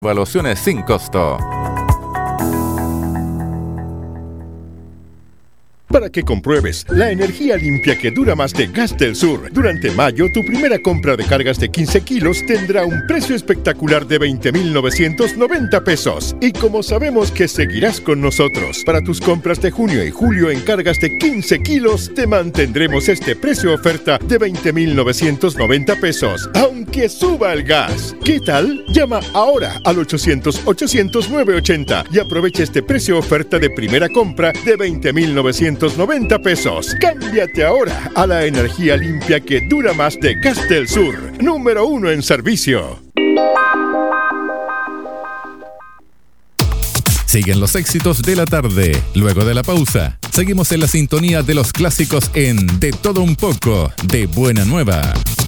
Evaluaciones sin costo. Para que compruebes la energía limpia que dura más de Gas del Sur. Durante mayo, tu primera compra de cargas de 15 kilos tendrá un precio espectacular de 20,990 pesos. Y como sabemos que seguirás con nosotros, para tus compras de junio y julio en cargas de 15 kilos, te mantendremos este precio oferta de 20,990 pesos, aunque suba el gas. ¿Qué tal? Llama ahora al 800-800-980 y aprovecha este precio oferta de primera compra de 20,990 pesos. Cámbiate ahora a la energía limpia que dura más de Gas del Sur. Número 1 en servicio. Siguen los éxitos de la tarde. Luego de la pausa, seguimos en la sintonía de los clásicos en De Todo Un Poco, de Buena Nueva.